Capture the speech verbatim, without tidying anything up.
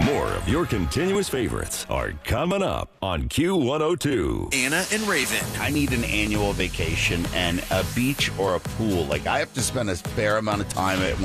More of your continuous favorites are coming up on Q one oh two. Anna and Raven. I need an annual vacation and a beach or a pool. Like, I have to spend a fair amount of time at